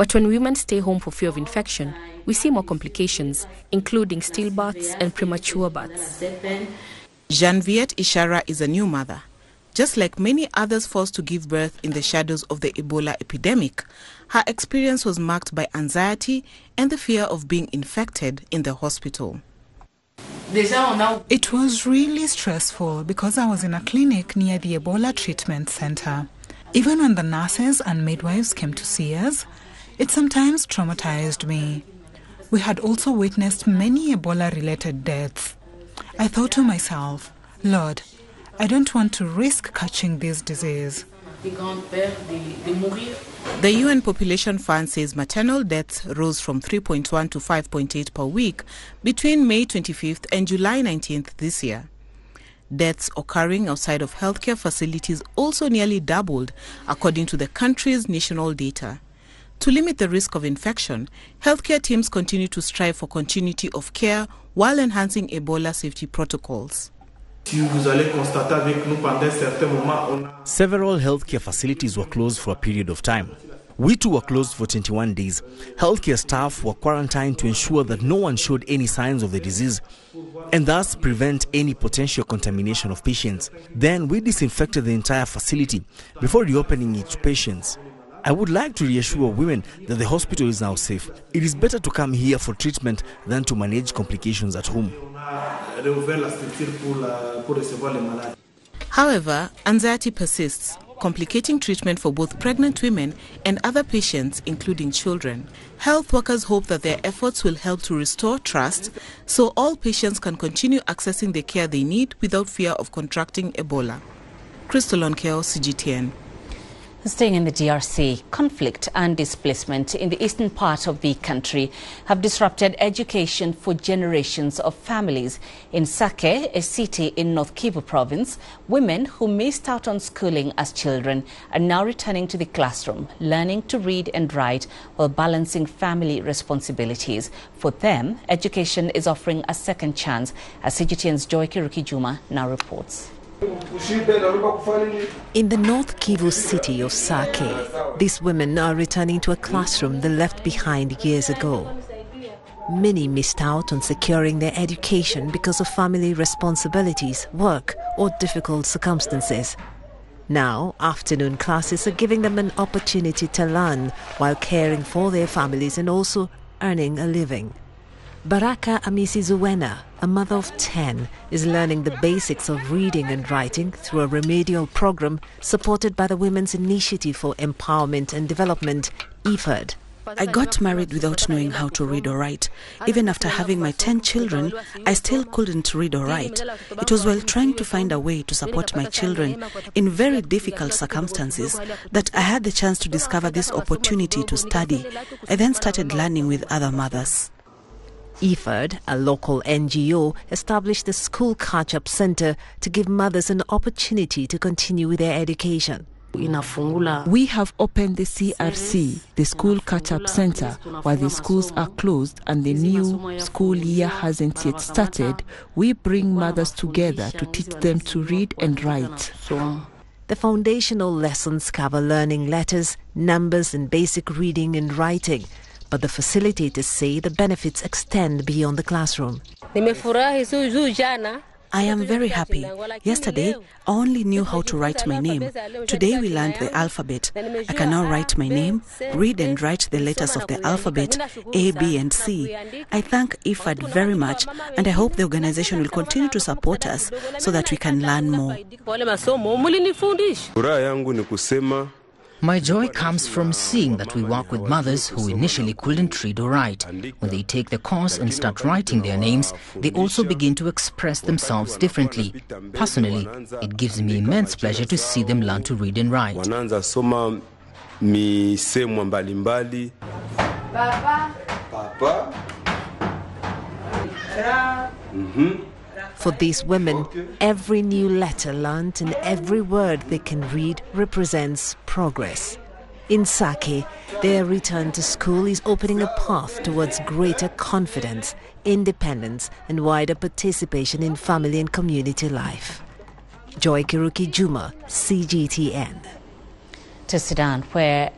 But when women stay home for fear of infection, we see more complications, including stillbirths and premature births. Janviette Ishara is a new mother. Just like many others forced to give birth in the shadows of the Ebola epidemic, her experience was marked by anxiety and the fear of being infected in the hospital. It was really stressful because I was in a clinic near the Ebola treatment center. Even when the nurses and midwives came to see us, it sometimes traumatized me. We had also witnessed many Ebola-related deaths. I thought to myself, Lord, I don't want to risk catching this disease. The UN Population Fund says maternal deaths rose from 3.1 to 5.8 per week between May 25th and July 19th this year. Deaths occurring outside of healthcare facilities also nearly doubled, according to the country's national data. To limit the risk of infection, healthcare teams continue to strive for continuity of care while enhancing Ebola safety protocols. Several healthcare facilities were closed for a period of time. We too were closed for 21 days. Healthcare staff were quarantined to ensure that no one showed any signs of the disease and thus prevent any potential contamination of patients. Then we disinfected the entire facility before reopening it to patients. I would like to reassure women that the hospital is now safe. It is better to come here for treatment than to manage complications at home. However, anxiety persists, complicating treatment for both pregnant women and other patients, including children. Health workers hope that their efforts will help to restore trust so all patients can continue accessing the care they need without fear of contracting Ebola. Crystal Onkeo, CGTN. Staying in the DRC, conflict and displacement in the eastern part of the country have disrupted education for generations of families. In Sake, a city in North Kivu province, women who missed out on schooling as children are now returning to the classroom, learning to read and write while balancing family responsibilities. For them, education is offering a second chance, as CGTN's Joy Kiruki Juma now reports. In the North Kivu city of Sake, these women are returning to a classroom they left behind years ago. Many missed out on securing their education because of family responsibilities, work, or difficult circumstances. Now, afternoon classes are giving them an opportunity to learn while caring for their families and also earning a living. Baraka Amisi Zuwena, a mother of 10, is learning the basics of reading and writing through a remedial program supported by the Women's Initiative for Empowerment and Development, IFAD. I got married without knowing how to read or write. Even after having my 10 children, I still couldn't read or write. It was while trying to find a way to support my children in very difficult circumstances that I had the chance to discover this opportunity to study. I then started learning with other mothers. IFAD, a local NGO, established the School Catch-Up Center to give mothers an opportunity to continue with their education. We have opened the CRC, the School Catch-Up Center, while the schools are closed and the new school year hasn't yet started. We bring mothers together to teach them to read and write. The foundational lessons cover learning letters, numbers, and basic reading and writing. But the facilitators say the benefits extend beyond the classroom. I am very happy. Yesterday, I only knew how to write my name. Today we learned the alphabet. I can now write my name, read and write the letters of the alphabet, A, B and C. I thank IFAD very much and I hope the organization will continue to support us so that we can learn more. My joy comes from seeing that we work with mothers who initially couldn't read or write. When they take the course and start writing their names, they also begin to express themselves differently. Personally, it gives me immense pleasure to see them learn to read and write. For these women, every new letter learnt and every word they can read represents progress. In Sake, their return to school is opening a path towards greater confidence, independence, and wider participation in family and community life. Joy Kiruki Juma, CGTN. To Sudan, where